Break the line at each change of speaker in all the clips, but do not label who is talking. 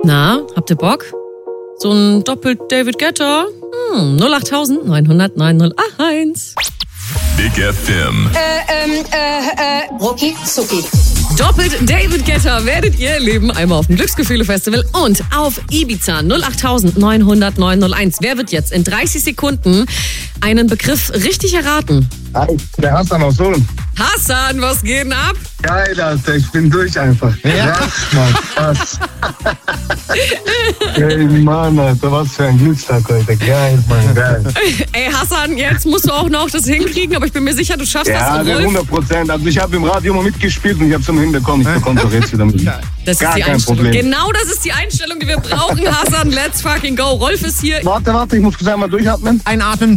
Na, habt ihr Bock? So ein doppelt David Guetta? 08000 900 901.
Big FM.
Rucki Zucki.
Doppelt David Guetta werdet ihr erleben. Einmal auf dem Glücksgefühle-Festival und auf Ibiza. 08000 900 901. Wer wird jetzt in 30 Sekunden einen Begriff richtig erraten?
Hi, der Hassan aus Ulm.
Hassan, was geht denn ab?
Geil, Alter, ich bin durch einfach.
Ja.
Mann, was? Ey, Mann, Alter, was für ein Glückstag heute. Geil, Mann, geil.
Ey, Hassan, jetzt musst du auch noch das hinkriegen, aber ich bin mir sicher, du schaffst
Ja,
das. Rolf,
100%. Also ich habe im Radio immer mitgespielt und ich habe es immer hinbekommen. Ich bekomme doch jetzt wieder mit.
das
Gar
ist die
kein
Einstellung.
Problem.
Genau das ist die Einstellung, die wir brauchen, Hassan. Let's fucking go. Rolf ist hier.
Warte, ich muss kurz einmal durchatmen.
Einatmen.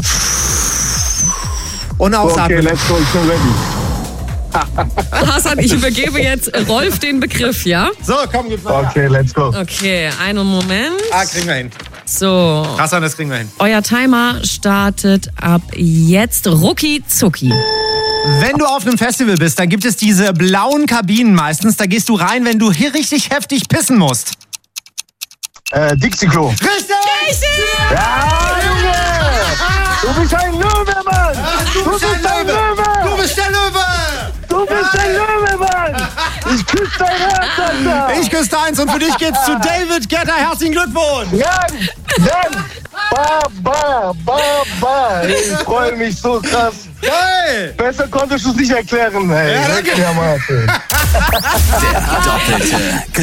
Und
Okay,
ausatmen.
let's go, ich bin ready.
Hassan, ich übergebe jetzt Rolf den Begriff, ja?
So, komm, gib mal.
Okay, let's go.
Okay, einen Moment.
Kriegen wir hin.
So,
Hassan, das kriegen wir hin.
euer Timer startet ab jetzt. Rucki Zucki.
Wenn du auf einem Festival bist, dann gibt es diese blauen Kabinen meistens. Da gehst du rein, wenn du hier richtig heftig pissen musst.
Dixie-Klo.
Richtig!
Ja, Junge! Du bist ein Löwe, Mann!
Du bist der Löwe! Du bist der Löwe!
Du bist ein Löwe, Mann! Ich küsse dein Herz, Alter!
Ich küsse deins und für dich geht's zu David Guetta. Herzlichen Glückwunsch!
Jan! Ba! Ich freue mich so krass.
Geil!
Besser konntest du es nicht erklären, ey.
Ja, danke.
Ja, Mann.
Der doppelte